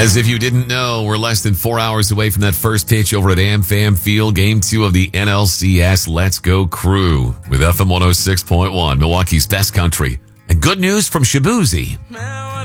As if you didn't know, we're less than 4 hours away from that first pitch over at AmFam Field, Game 2 of the NLCS Let's Go Crew with FM 106.1, Milwaukee's best country. And good news from Shaboozey.